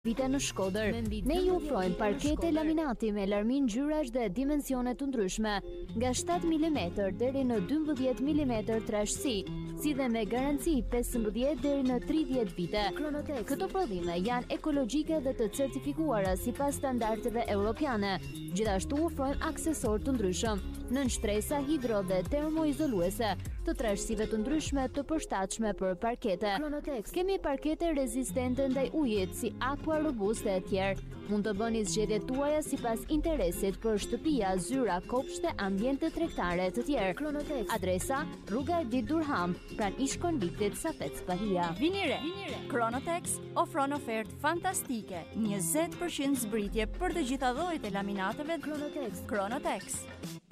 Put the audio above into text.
vite në Shkodër. Ne ju ofrojmë parkete laminati me larmin ngjyrash dhe dimensione të ndryshme, nga 7 mm deri në 12 mm trashësi, si dhe me garanci 15 deri në 30 vite. Këto prodhime janë ekologjike dhe të certifikuara sipas standardeve europiane. Gjithashtu ofrojmë aksesor të ndryshëm, nën shtresa hidro dhe termoizoluese, të trashësive të ndryshme të përshtatshme për parkete. Kemi parkete rezistente ndaj ujit si Aqua Robuste e tjerë. Mund të bëni zgjedhjet tuaja sipas interesit për shtëpia, zyra, kopshte, ambiente tregtare të tjerë. Adresa: Rruga Edit Durham, pranë ish konviktit Safet Spahia. Vini re. Kronotex ofron ofertë fantastike, 20% zbritje për të gjitha llojet e laminateve. Kronotex.